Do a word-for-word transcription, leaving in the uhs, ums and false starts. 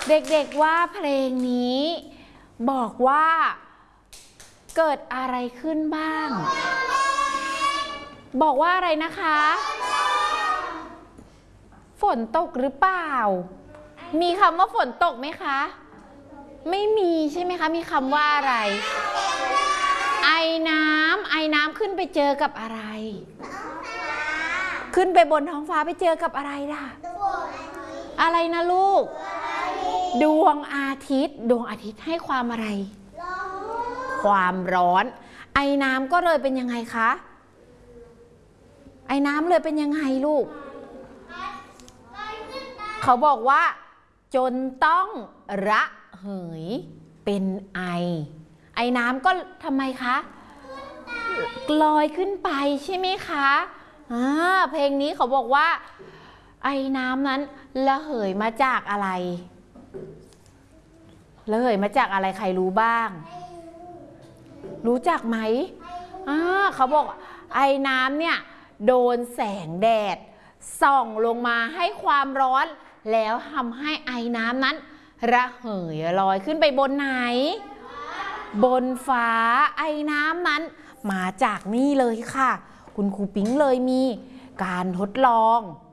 เด็กๆว่าเพลงนี้บอกว่าเกิดอะไรขึ้นบ้างบอกว่าอะไรนะคะฝนตกหรือเปล่ามีคำว่าฝนตกไหมคะไม่มีใช่ไหมคะมีคำว่าอะไรไอน้ำไอน้ำขึ้นไปเจอกับอะไรขึ้นไปบนท้องฟ้าไปเจอกับอะไรล่ะอะไรนะลูกดวงอาทิตย์ดวงอาทิตย์ให้ความอะไรความร้อนไอน้ำก็เลยเป็นยังไงคะไอน้ำเลยเป็นยังไงลูกเขาบอกว่าจนต้องระเหยเป็นไอไอน้ำก็ทำไมคะลอยขึ้นไปใช่ไหมคะอ่าเพลงนี้เขาบอกว่าไอน้ำนั้นระเหยมาจากอะไรระเหยมาจากอะไรใครรู้บ้างรู้จักไหมอ่าเขาบอกไอน้ำเนี่ยโดนแสงแดดส่องลงมาให้ความร้อนแล้วทำให้ไอน้ำนั้นระเหยลอยขึ้นไปบนไหนบนฟ้าไอน้ำนั้นมาจากนี่เลยค่ะคุณครูปิ๊งเลยมีการทดลอง